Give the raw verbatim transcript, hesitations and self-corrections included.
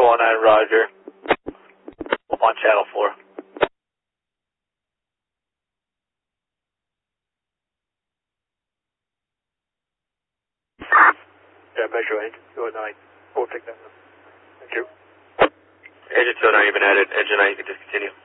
two one nine, roger. I'm on channel four. Yeah, measure engine two oh nine. We'll take that. Thank you. Engine two oh nine, you've been added. Engine nine, you can discontinue.